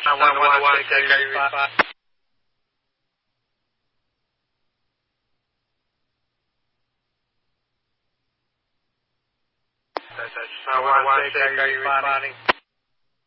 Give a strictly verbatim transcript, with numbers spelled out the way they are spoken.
nine one one, check out your response. That's nine one one, check out your responding.